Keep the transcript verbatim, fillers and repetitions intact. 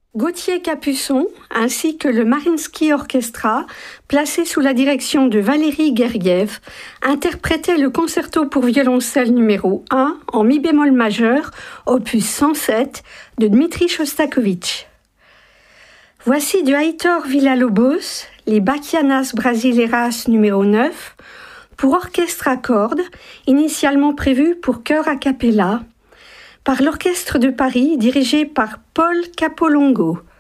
Gauthier Capuçon, ainsi que le Mariinsky Orchestra, placé sous la direction de Valéry Gergiev, interprétaient le concerto pour violoncelle numéro un en mi bémol majeur, opus cent sept, de Dmitri Shostakovich. Voici du Heitor Villa-Lobos, les Bachianas Brasileiras numéro neuf, pour orchestre à cordes, initialement prévu pour chœur a cappella, par l'Orchestre de Paris dirigé par Paul Capolongo.